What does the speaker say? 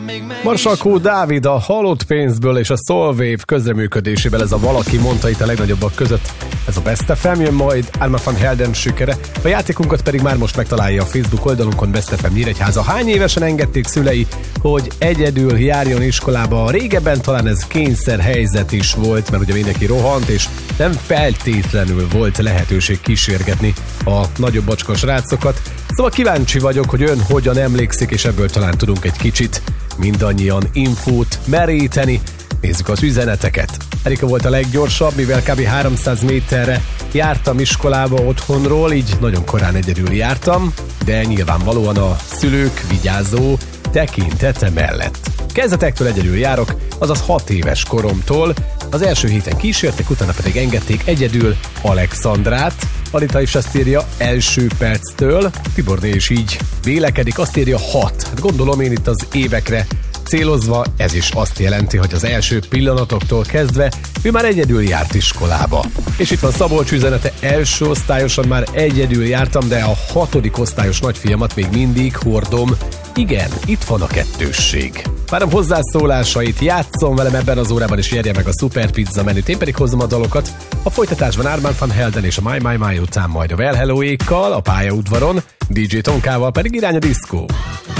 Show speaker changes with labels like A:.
A: Marsalkó Dávid a Halott pénzből és a Soulwave közreműködésével, ez a valaki mondta itt a legnagyobbak között. Ez a Best FM, jön majd Armand van Helden sikere. A játékunkat pedig már most megtalálja a Facebook oldalunkon, Best FM Nyíregyháza. Hány évesen engedték szülei, hogy egyedül járjon iskolába? Régebben talán ez kényszerhelyzet is volt, mert ugye mindenki rohant, és nem feltétlenül volt lehetőség kísérgetni a nagyobb bacska srácokat. Szóval kíváncsi vagyok, hogy ön hogyan emlékszik, és ebből talán tudunk egy kicsit mindannyian infót meríteni. Nézzük az üzeneteket. Erika volt a leggyorsabb, mivel kb. 300 méterre jártam iskolába otthonról, így nagyon korán egyedül jártam, de nyilvánvalóan a szülők vigyázó tekintete mellett. Kezdetektől egyedül járok, azaz 6 éves koromtól. Az első héten kísértek, utána pedig engedték egyedül Alexandrát. Alita is azt írja első perctől, Tiborné is így vélekedik, azt írja 6. Hát gondolom én itt az évekre célozva, ez is azt jelenti, hogy az első pillanatoktól kezdve ő már egyedül járt iskolába. És itt van Szabolcs üzenete, első osztályosan már egyedül jártam, de a 6. osztályos nagyfiamat még mindig hordom. Igen, itt van a kettősség. Várom hozzászólásait, játsszon velem ebben az órában, és érje meg a Super Pizza menüt. Én pedig hozom a dalokat. A folytatásban Armand van Helden és a My után majd a Well Hello-ékkal, a pályaudvaron, DJ Tonkával pedig irány a diszkó.